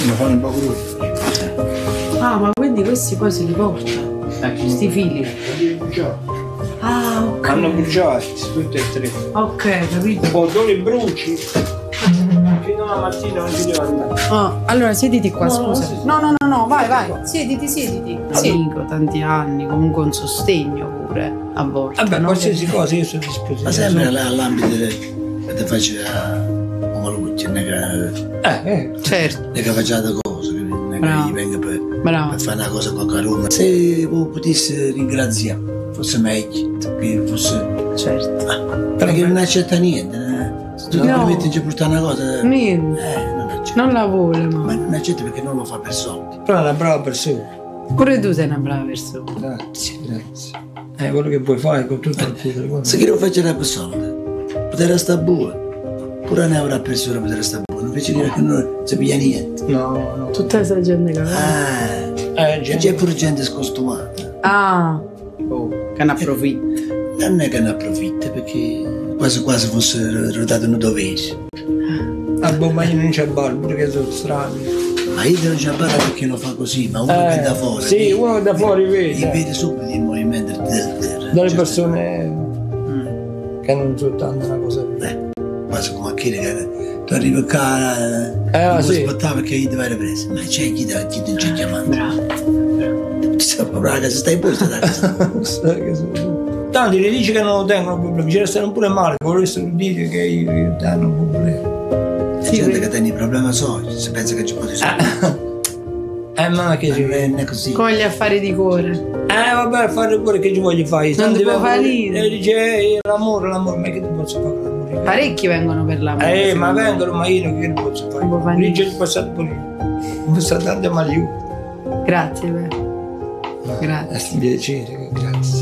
Mi fanno un po' brutto. Ah, ma quindi questi poi se li porta? Questi fili? Ah, ok. Hanno bruciati tutti e tre. Ok, capito. Poi dove bruci? Fino alla mattina non ci devo andare. Oh, allora siediti qua, No, scusa. sì, sì. No, vai. Siediti. Amico, tanti anni, comunque un sostegno pure a volte. Vabbè, no? qualsiasi cosa io sono a disposizione. Ma sempre all'ambito che ti faccia come luce, non è Certo, che facciate cose, non è Bravo. che gli venga per bravo. fare una cosa con qualcuno. Se voi potesse ringraziare, fosse meglio, che fosse. Certo. Perché non accetta niente. Se tu ti No. permetti di portare una cosa. Niente. Non accetta. Non la vuole, Ma ma. non accetta perché non lo fa per soldi. Però è una brava persona. Pure tu sei una brava persona. Grazie. Quello che puoi fare con tutto il cuore. Se chi lo faceva per soldi, poteva stare buono. Pure ne avrà persone poteva stare buono. Invece di dire che non si piglia niente. No. Tutta questa gente che C'è pure gente scostumata. Ah, che ne approfitta. Non è che ne approfitta perché quasi fosse rodato un dovere. A Bomagna non c'è barbo perché sono strani. Ma io te lo già parlo perché lo fa così, ma uno che da fuori. Sì, uno da fuori vede vede. subito il movimento del Dalle persone che non sono tanto una cosa. Quasi come a chi che tu arrivi qua non sì. aspettare perché io devo avere preso. Ma c'è chi non c'è chiamando. Bravo. Proprio la casa stai posta da casa. Tanti gli dici che non lo tengono problemi, ci restano pure male, volessero dire che io tengo un problema. C'è gente che tiene i problemi soldi, si pensa che ci può risolvere. Ma che ci Non è così. Con gli affari di cuore. vabbè, fare pure che ci voglio fare. Non ti può fare E dice l'amore, ma che ti posso fare l'amore? Parecchi vengono per l'amore. Ma vengono, ma io che ne posso fare? Non può fare Lì c'è passato pure io. Mi è stato tanto male io. Grazie, beh. Grazie. È un piacere, grazie.